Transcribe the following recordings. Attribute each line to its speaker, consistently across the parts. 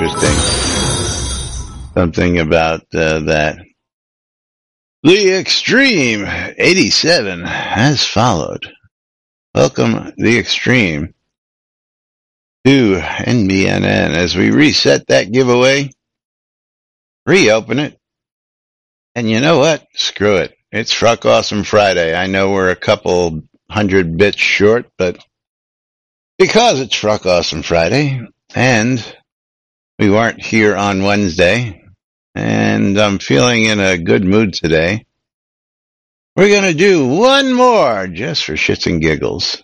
Speaker 1: Interesting. Something about that. The Extreme 87 has followed. Welcome, The Extreme, to NBNN. As we reset that giveaway, reopen it, and you know what? Screw it. It's Fruck Awesome Friday. I know we're a couple 100 bits short, but because it's Fruck Awesome Friday, and we weren't here on Wednesday, and I'm feeling in a good mood today, we're going to do one more just for shits and giggles.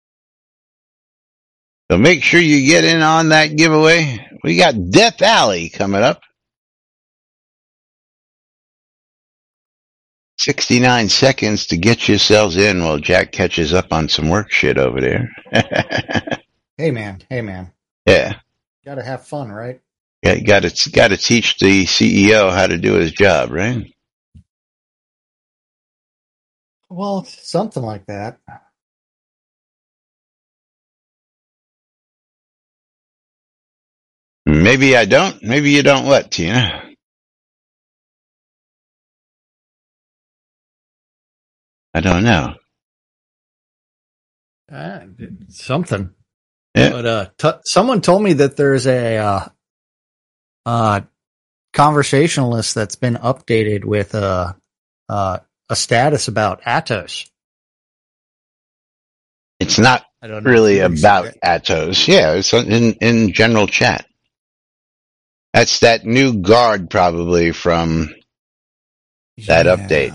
Speaker 1: So make sure you get in on that giveaway. We got Death Alley coming up. 69 seconds to get yourselves in while Jack catches up on some work shit over there.
Speaker 2: Hey man.
Speaker 1: Yeah.
Speaker 2: Gotta have fun, right?
Speaker 1: Yeah, got to teach the CEO how to do his job, right?
Speaker 2: Well, something like that.
Speaker 1: Maybe I don't. Maybe you don't what, Tina? I don't know.
Speaker 2: Something.
Speaker 1: Yeah.
Speaker 2: But someone told me that there's a conversationalist that's been updated with a status about Atos.
Speaker 1: It's not really about Atos. Yeah, it's in general chat. That's that new guard probably from that update.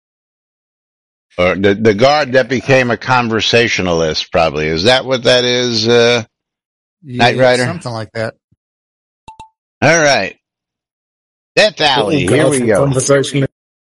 Speaker 1: Or the guard that became a conversationalist probably. Is that what that is, Knight Rider?
Speaker 2: Something like that.
Speaker 1: All right. Death Alley, here we go.
Speaker 3: Conversation.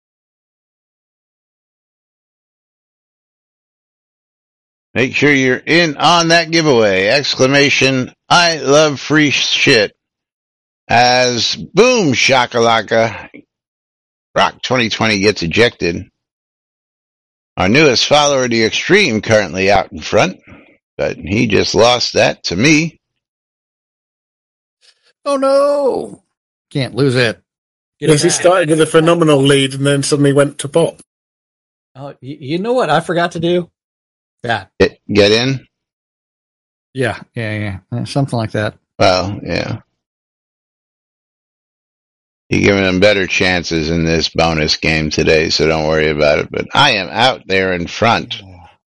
Speaker 1: Make sure you're in on that giveaway. Exclamation, I love free shit. As boom shakalaka, Rock 2020 gets ejected. Our newest follower, The Extreme, currently out in front, but he just lost that to me.
Speaker 2: Oh no! Can't lose it.
Speaker 3: Yes, he started with a phenomenal lead and then suddenly went to pop.
Speaker 2: Oh, you know what I forgot to do? That.
Speaker 1: Get in?
Speaker 2: Yeah. Something like that.
Speaker 1: Well, yeah. You're giving them better chances in this bonus game today, so don't worry about it. But I am out there in front.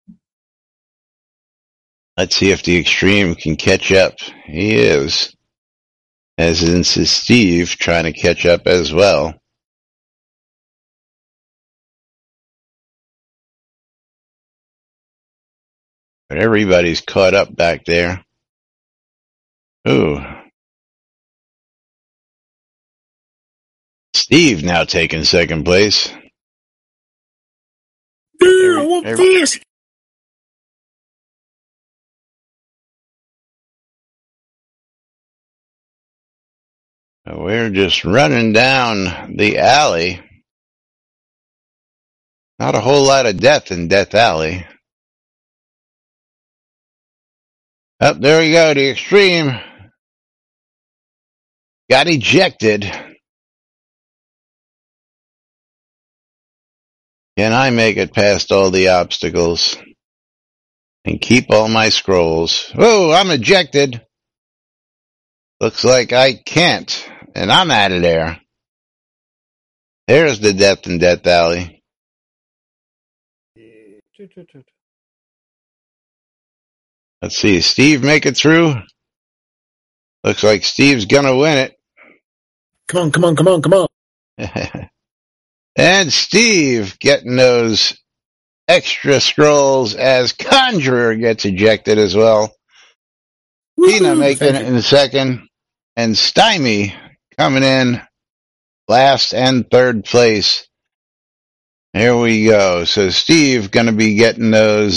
Speaker 1: Let's see if The Extreme can catch up. He is. As in Steve trying to catch up as well. But everybody's caught up back there. Ooh. Steve now taking second place.
Speaker 3: Yeah, I want this.
Speaker 1: We're just running down the alley. Not a whole lot of death in Death Alley. Up there we go, The Extreme. Got ejected. Can I make it past all the obstacles and keep all my scrolls? Oh, I'm ejected. Looks like I can't, and I'm out of there. There's the death in Death Alley. Let's see, Steve make it through? Looks like Steve's gonna win it.
Speaker 3: Come on.
Speaker 1: And Steve getting those extra scrolls as Conjurer gets ejected as well. Tina making it in second. And Stymie coming in last and third place. Here we go. So Steve going to be getting those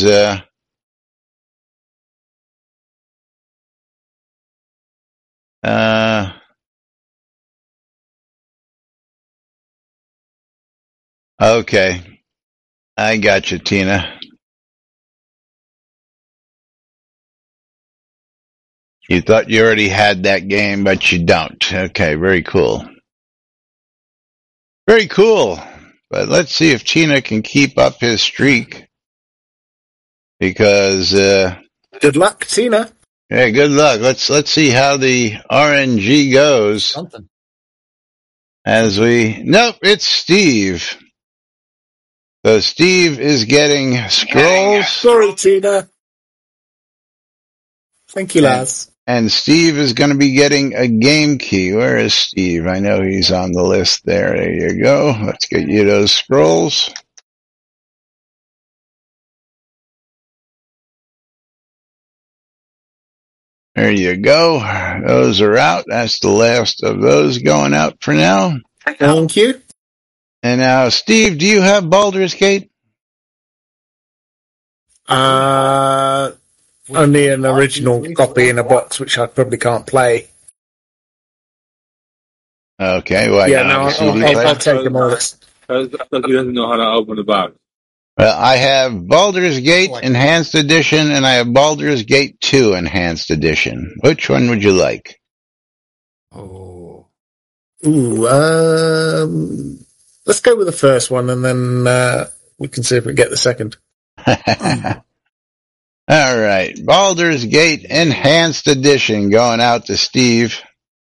Speaker 1: okay. I got you, Tina. You thought you already had that game, but you don't. Okay, very cool. Very cool. But let's see if Tina can keep up his streak. Because,
Speaker 3: Good luck, Tina.
Speaker 1: yeah, good luck. Let's see how the RNG goes.
Speaker 2: Something.
Speaker 1: Nope, it's Steve. So Steve is getting scrolls.
Speaker 3: Sorry, Tina. Thank you, Laz.
Speaker 1: And Steve is going to be getting a game key. Where is Steve? I know he's on the list there. There you go. Let's get you those scrolls. There you go. Those are out. That's the last of those going out for now.
Speaker 3: Thank you.
Speaker 1: And now, Steve, do you have Baldur's Gate?
Speaker 3: Only an original copy in a box, which I probably can't play.
Speaker 1: Okay, well,
Speaker 3: Yeah, no, I'll take them all.
Speaker 4: I thought he doesn't know how to open the box.
Speaker 1: Well, I have Baldur's Gate Enhanced Edition, and I have Baldur's Gate 2 Enhanced Edition. Which one would you like?
Speaker 2: Oh.
Speaker 3: Ooh, let's go with the first one, and then we can see if we get the second.
Speaker 1: All right. Baldur's Gate Enhanced Edition going out to Steve.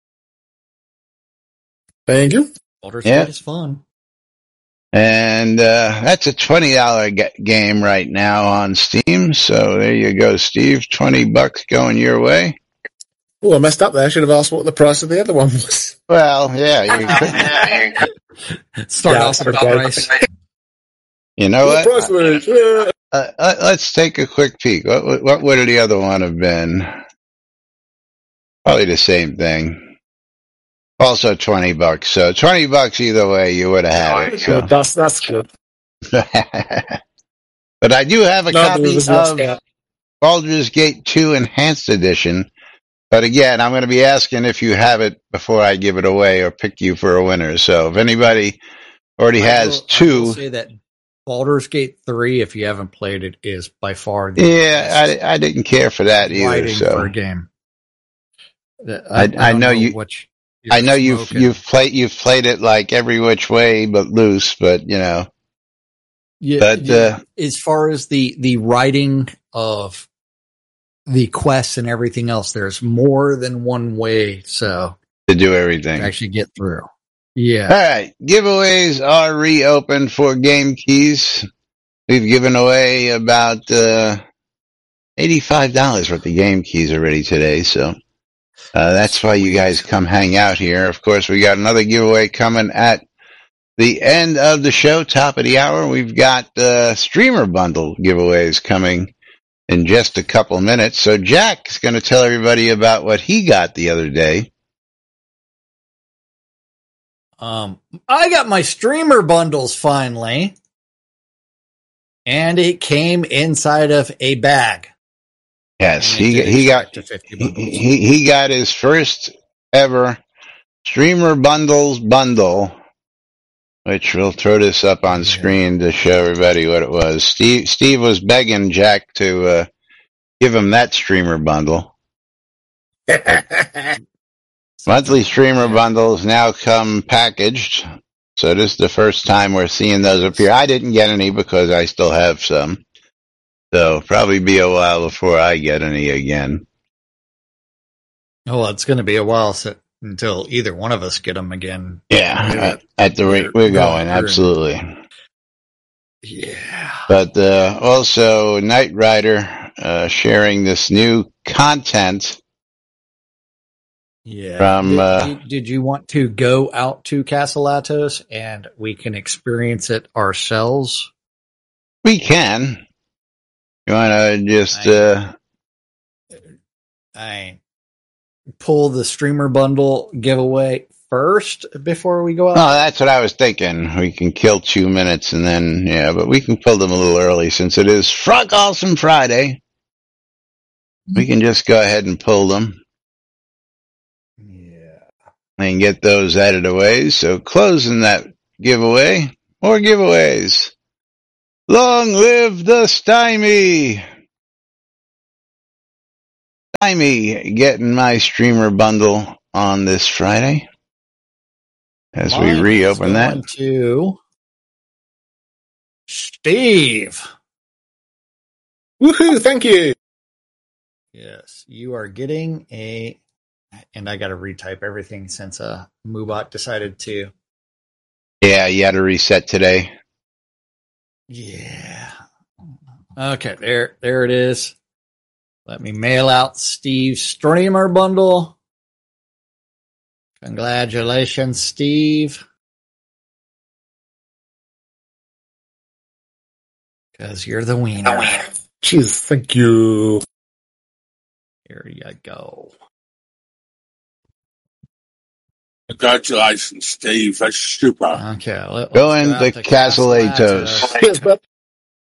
Speaker 3: Thank you.
Speaker 2: Baldur's Gate is fun.
Speaker 1: And that's a $20 game right now on Steam. So there you go, Steve. $20 going your way.
Speaker 3: Oh, I messed up there. I should have asked what the price of the other one was.
Speaker 1: Well, yeah. You could.
Speaker 2: Start off with the price.
Speaker 1: You know
Speaker 3: what?
Speaker 1: what? Let's take a quick peek. What would the other one have been? Probably the same thing. Also $20. So $20 either way, you would have had it. So.
Speaker 3: That's good.
Speaker 1: But I do have a copy of Baldur's Gate 2 Enhanced Edition. But again, I'm going to be asking if you have it before I give it away or pick you for a winner. So if anybody already has 2.
Speaker 2: I will say that Baldur's Gate 3, if you haven't played it, is by far the
Speaker 1: best. I didn't care for that either. So.
Speaker 2: For a game.
Speaker 1: I know you. I know you've played it like every which way but loose, but you know.
Speaker 2: Yeah. But as far as the writing of the quests and everything else, there's more than one way to
Speaker 1: do everything.
Speaker 2: To actually get through. Yeah.
Speaker 1: All right. Giveaways are reopened for game keys. We've given away about $85 worth of game keys already today, so that's why you guys come hang out here. Of course, we got another giveaway coming at the end of the show, top of the hour. We've got streamer bundle giveaways coming in just a couple minutes. So Jack is going to tell everybody about what he got the other day.
Speaker 2: I got my streamer bundles finally, and it came inside of a bag.
Speaker 1: Yes, he got his first ever streamer bundles bundle, which we'll throw this up on screen to show everybody what it was. Steve was begging Jack to give him that streamer bundle. Monthly streamer bundles now come packaged, so this is the first time we're seeing those appear. I didn't get any because I still have some. So probably be a while before I get any again.
Speaker 2: Oh, it's going to be a while until either one of us get them again.
Speaker 1: Yeah, at the rate we're going, absolutely.
Speaker 2: Yeah.
Speaker 1: But also, Knight Rider sharing this new content.
Speaker 2: Yeah.
Speaker 1: From
Speaker 2: did you want to go out to Castle Atos and we can experience it ourselves?
Speaker 1: We can. You want to just
Speaker 2: I pull the streamer bundle giveaway first before we go out?
Speaker 1: Oh, that's what I was thinking. We can kill 2 minutes and then, but we can pull them a little early since it is Frog Awesome Friday. We can just go ahead and pull them.
Speaker 2: Yeah.
Speaker 1: And get those out of the way. So closing that giveaway. More giveaways. Long live the Stymie! me getting my streamer bundle on this Friday as we reopen that.
Speaker 2: To Steve.
Speaker 3: Woohoo! Thank you.
Speaker 2: Yes, you are getting and I got to retype everything since Moobot decided to.
Speaker 1: Yeah, you had to reset today.
Speaker 2: Yeah. Okay, there it is. Let me mail out Steve's streamer bundle. Congratulations, Steve. Because you're the winner.
Speaker 3: Cheers, thank you.
Speaker 2: Here you go.
Speaker 4: Congratulations, Steve. That's super.
Speaker 2: Okay,
Speaker 1: go into Casaletos.
Speaker 3: Yes, but